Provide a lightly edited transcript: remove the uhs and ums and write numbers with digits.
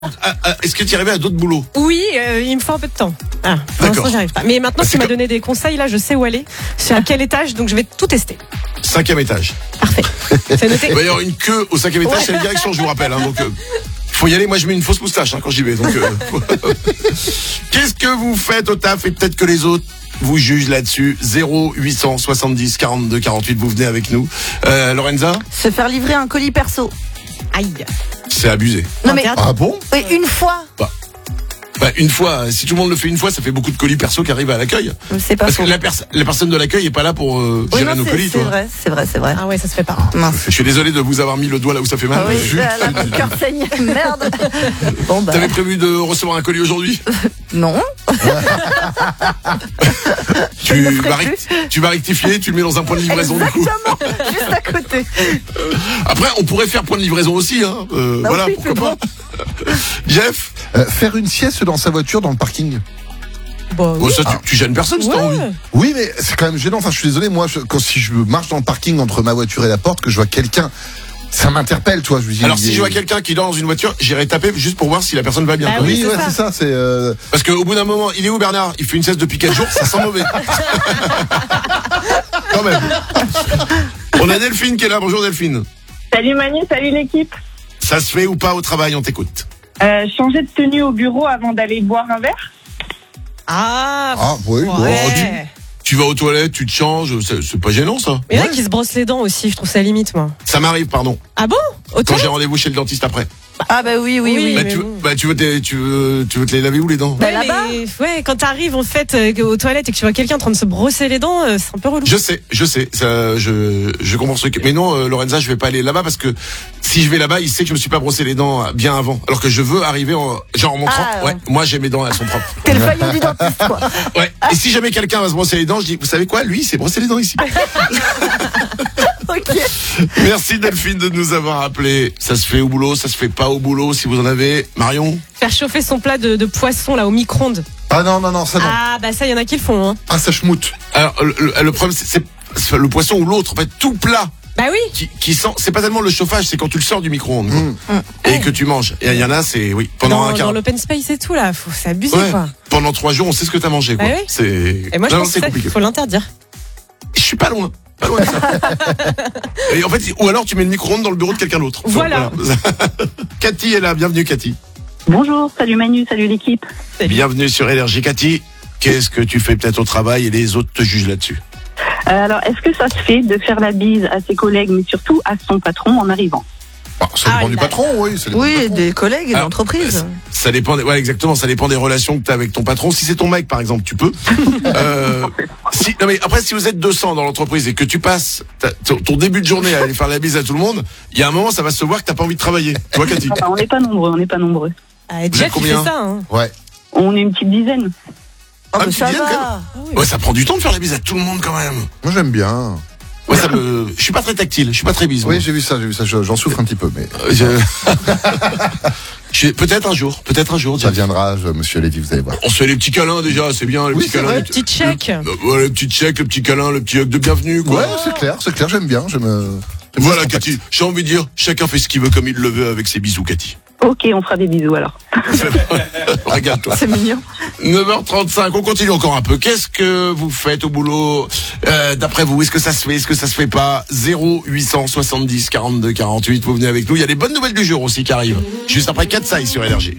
Est-ce que tu es arrivé à d'autres boulots? Oui, il me faut un peu de temps. Ah, pour D'accord. l'instant, j'y arrive pas. Mais maintenant, C'est tu m'as comme- donné des conseils, là, je sais où aller. C'est à quel étage, donc je vais tout tester. 5e étage. Parfait. C'est noté. Il va y avoir une queue au 5e étage, c'est la direction, je vous rappelle. Donc, faut y aller. Moi, je mets une fausse moustache quand j'y vais. Donc, qu'est-ce que vous faites au taf et peut-être que les autres vous jugent là-dessus? 0870 42 48. Vous venez avec nous. Lorenza, Se faire livrer un colis perso. Aïe. c'est abusé. Non mais Ah bon? oui, une fois. Une fois, si tout le monde le fait une fois, ça fait beaucoup de colis perso qui arrivent à l'accueil. C'est pas Parce faux. que la personne de l'accueil est pas là pour Oui, gérer non, nos colis, c'est toi. vrai, c'est vrai, c'est vrai. Ah ouais, ça se fait pas. Mince. Je suis désolé de vous avoir mis le doigt là où ça fait mal. Ah oui, là, mon cœur saigne. Merde. Bon bah T'avais prévu de recevoir un colis aujourd'hui? non. Tu le vas, ferai tu vas rectifier, tu le mets dans un point de livraison du coup. Exactement. Juste à côté. Après, on pourrait faire point de livraison aussi, hein. Voilà, oui, pourquoi c'est pas. Jeff, Faire une sieste dans sa voiture dans le parking. Bon, bon, oui. ça, tu gênes personne si t'as envie. Ouais. Oui, mais c'est quand même gênant. Enfin, je suis désolé, moi, si je marche dans le parking entre ma voiture et la porte, que je vois quelqu'un, ça m'interpelle, toi. Je me dis, Alors, si je vois quelqu'un qui dort dans une voiture, j'irai taper juste pour voir si la personne va bien. Ah quoi. Oui, c'est ouais, ça. c'est ça. C'est Parce qu'au bout d'un moment, il est où Bernard? Il fait une sieste depuis 4 jours, ça sent mauvais. Quand même. On a Delphine qui est là. Bonjour Delphine. Salut Manu, salut l'équipe. Ça se fait ou pas au travail? On t'écoute. Changer de tenue au bureau avant d'aller boire un verre. Ah, oui. bon, ouais. Tu vas aux toilettes, tu te changes, c'est pas gênant ça. Mais il y en a qui se brossent les dents aussi, je trouve ça limite, moi. Ça m'arrive, pardon. Ah bon? Quand Autant j'ai rendez-vous chez le dentiste après. Ah bah oui, oui, Oui, oui. Bah, mais tu, bon. bah, tu veux te les laver où les dents? Bah, Ouais, là-bas. mais, ouais, quand t'arrives en fait aux toilettes et que tu vois quelqu'un en train de se brosser les dents, c'est un peu relou. Je sais, ça, je comprends ce truc. Mais non, Lorenza, je vais pas aller là-bas parce que si je vais là-bas, il sait que je me suis pas brossé les dents bien avant. Alors que je veux arriver en montrant, Ah, ouais, moi j'ai mes dents, elles sont propres. T'es le faillot du dentiste, quoi. Ouais. Et si jamais quelqu'un va se brosser les dents, je dis, vous savez quoi, lui, il s'est brossé les dents ici. Ok. Merci Delphine de nous avoir appelé. Ça se fait au boulot, ça se fait pas au boulot, si vous en avez. Marion? Faire chauffer son plat de poisson là au micro-ondes. Ah non, ça non. Ah bah ça, il y en a qui le font. Hein. Ah, ça schmoute. Alors, le problème, c'est le poisson ou l'autre. En fait, tout plat Bah oui. qui sent, c'est pas tellement le chauffage, c'est quand tu le sors du micro-ondes. quoi. Et que tu manges. Et il y en a, c'est, oui, pendant un quart. Dans l'open space et tout là, c'est abusé Ouais. quoi. Pendant 3 jours, on sait ce que t'as mangé, quoi. Bah oui. C'est. Et moi je Non, pense que c'est ça, compliqué. faut l'interdire. Je suis pas loin. Pas loin de ça. Et en fait, ou alors tu mets le micro-ondes dans le bureau de quelqu'un d'autre. Voilà. Cathy est là. Bienvenue, Cathy. Bonjour, salut Manu, salut l'équipe. Bienvenue sur Énergie. Cathy, qu'est-ce que tu fais peut-être au travail et les autres te jugent là-dessus? Alors, est-ce que ça se fait de faire la bise à ses collègues, mais surtout à son patron en arrivant? Ça dépend du là. patron, oui. Ça dépend du Oui, patron. des collègues et Alors, d'entreprises. Ça dépend, ouais, exactement. Ça dépend des relations que tu as avec ton patron. Si c'est ton mec, par exemple, tu peux. Non mais après, si vous êtes 200 dans l'entreprise et que tu passes ton début de journée à aller faire la bise à tout le monde, il y a un moment, ça va se voir que t'as pas envie de travailler. Tu vois, Cathy? Enfin, on n'est pas nombreux. Ah, êtes Jeff il combien fait ça. Hein. Ouais. On est une petite dizaine. Ah, Ah, mais tu ça viens, va. Ouais, ça prend du temps de faire la bise à tout le monde quand même. Moi, j'aime bien. Ouais, je suis pas très tactile, je suis pas très bise. moi. Oui, j'ai vu ça. J'en souffre un petit peu, mais Peut-être un jour, ça Jeff. viendra, monsieur Lévy, vous allez voir. On se fait les petits câlins déjà, c'est bien, les Oui, petits c'est câlins. vrai. Petit check. Ouais, les petits checks, le petit câlin, le petit hug de bienvenue, quoi. Ouais, c'est clair, j'aime bien. Voilà, Cathy, j'ai envie de dire, chacun fait ce qu'il veut comme il le veut avec ses bisous, Cathy. Ok, on fera des bisous alors. Regarde-toi. C'est mignon. 9h35, on continue encore un peu. Qu'est-ce que vous faites au boulot? D'après vous, est-ce que ça se fait, est-ce que ça se fait pas? 0870 42 48, vous venez avec nous. Il y a des bonnes nouvelles du jour aussi qui arrivent. Juste après 4 sailles sur Énergie.